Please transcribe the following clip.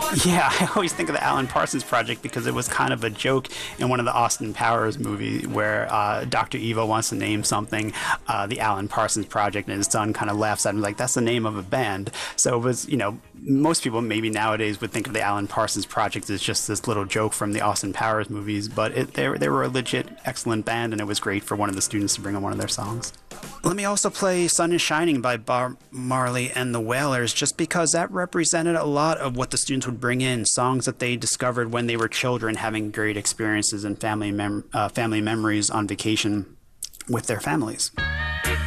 Yeah, I always think of the Alan Parsons Project because it was kind of a joke in one of the Austin Powers movies where Dr. Evil wants to name something the Alan Parsons Project, and his son kind of laughs at him like, that's the name of a band. So it was, most people maybe nowadays would think of the Alan Parsons Project as just this little joke from the Austin Powers movies, but they were a legit excellent band, and it was great for one of the students to bring on one of their songs. Let me also play Sun is Shining by Bob Marley and the Wailers, just because that represented a lot of what the students would bring in, songs that they discovered when they were children, having great experiences and family memories on vacation with their families.